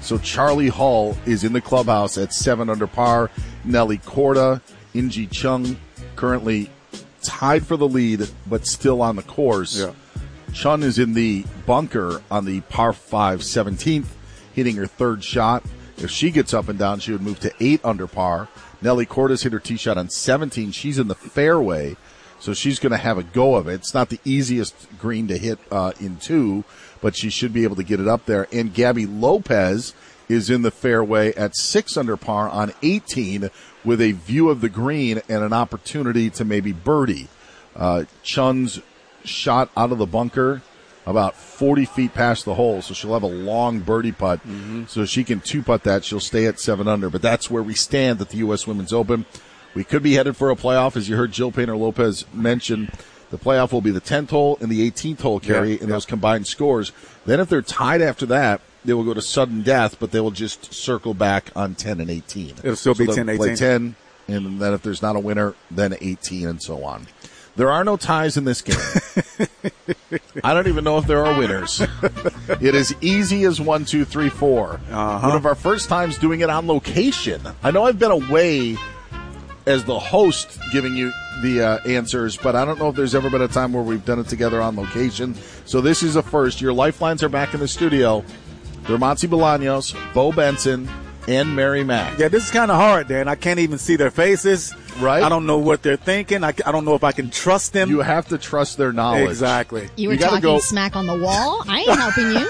So Charlie Hull is in the clubhouse at 7 under par. Nelly Korda, Inji Chung currently tied for the lead, but still on the course. Yeah. Chun is in the bunker on the par 5 17th, hitting her third shot. If she gets up and down, she would move to 8 under par. Nelly Korda's hit her tee shot on 17. She's in the fairway, so she's going to have a go of it. It's not the easiest green to hit in 2, but she should be able to get it up there. And Gabby Lopez is in the fairway at 6 under par on 18 with a view of the green and an opportunity to maybe birdie. Chun's shot out of the bunker about 40 feet past the hole, so she'll have a long birdie putt. So she can 2-putt that. She'll stay at 7 under, but that's where we stand at the U.S. Women's Open. We could be headed for a playoff, as you heard Jill Painter-Lopez mention. The playoff will be the 10th hole and the 18th hole, Kerry, in those combined scores. Then if they're tied after that, they will go to sudden death, but they will just circle back on 10 and 18. It'll still be 10, 18. Play 10, and then if there's not a winner, then 18 and so on. There are no ties in this game. I don't even know if there are winners. It is easy as 1, 2, 3, 4. One of our first times doing it on location. I know I've been away as the host giving you the answers, but I don't know if there's ever been a time where we've done it together on location. So this is a first. Your lifelines are back in the studio. They're Monty Bolaños, Bo Benson, and Mary Mack. Yeah, this is kind of hard, Dan. I can't even see their faces. Right. I don't know what they're thinking. I don't know if I can trust them. You have to trust their knowledge. Exactly. You were talking smack on the wall. I ain't helping you.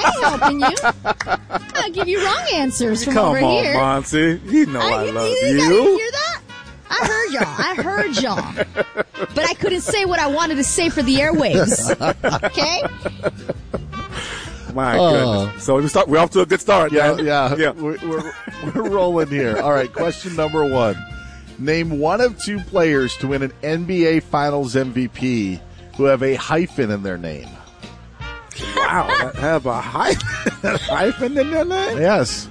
I'll give you wrong answers from over here. Come on, Monty. You know I love you. You hear that? I heard y'all. But I couldn't say what I wanted to say for the airwaves. Okay? My goodness. So we're off to a good start. Yeah. We're rolling here. All right, question number 1. Name one of 2 players to win an NBA Finals MVP who have a hyphen in their name. Wow, have a hyphen in their name? Yes.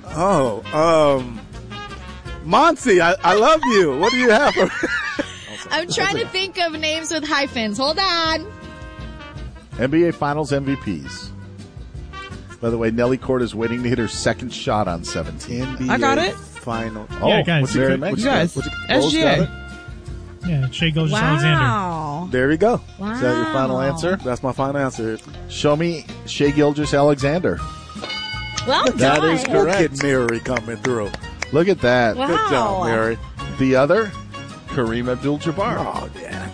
Monty, I love you. What do you have? I'm trying to think of names with hyphens. Hold on. NBA Finals MVPs. By the way, Nelly Korda is waiting to hit her second shot on 17. I got it. Final. Yeah, guys. You guys. SGA. Yeah, Shea Gilgeous-Alexander. Wow. There we go. Wow. Is that your final answer? That's my final answer. Show me Shea Gilgeous-Alexander. Well done. That is correct. Look at Mary coming through. Look at that. Wow. Good job, Mary. The other, Kareem Abdul-Jabbar. Oh, yeah.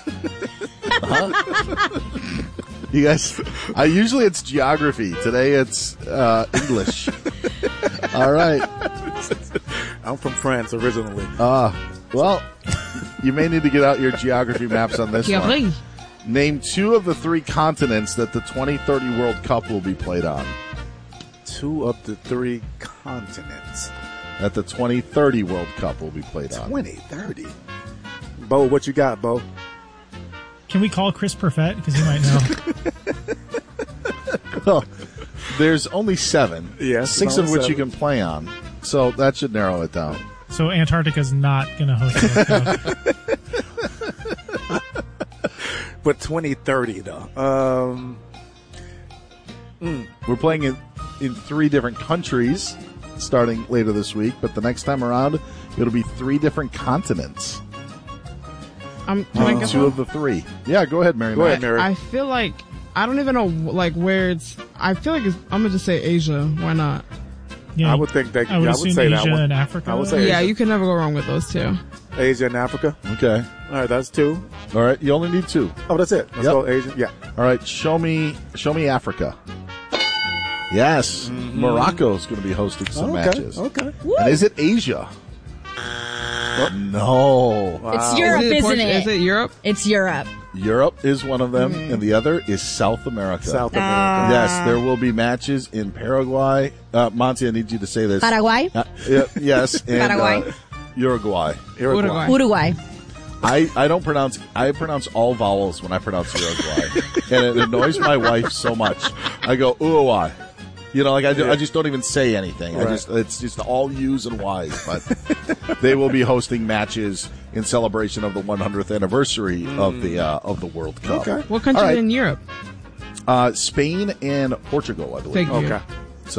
You guys, usually it's geography. Today it's English. All right. I'm from France originally. Well, you may need to get out your geography maps on this one. Name 2 of the 3 continents that the 2030 World Cup will be played on. 2 of the 3 continents that the 2030 World Cup will be played on. 2030. Bo, what you got, Bo? Can we call Chris Perfett? Because he might know. Well, there's only 7. Yes, 6 of which 7. you can play on. So that should narrow it down. So Antarctica's not going to host the World Cup. But 2030, though. We're playing in 3 different countries starting later this week, but the next time around, it'll be 3 different continents. Can I guess 2 one? of the 3. Yeah, go ahead, Mary. Go ahead, Mary. I feel like I don't even know where it's. I feel like I'm gonna just say Asia. Why not? Yeah, I would think that. I would assume say Asia that one. and Africa. I would say Yeah, Asia. you can never go wrong with those 2. Asia and Africa. Okay. All right, that's 2. All right, you only need 2. Oh, that's it. Let's Yep. go Asia. Yeah. All right, show me Africa. Yes, Morocco's going to be hosting some matches. Okay. And is it Asia? No. It's Europe, isn't it? Is it Europe? It's Europe. Europe is one of them, and the other is South America. South America. Yes, there will be matches in Paraguay. Monty, I need you to say this. Paraguay. Yes, and Paraguay. Uruguay. Uruguay. I don't pronounce. I pronounce all vowels when I pronounce Uruguay, and it annoys my wife so much. I go Uruguay. You know, like I just don't even say anything. Right. It's just all U's and Y's. But they will be hosting matches in celebration of the 100th anniversary of the World Cup. Okay. What country All right. in Europe? Spain and Portugal, I believe. Thank you. Okay.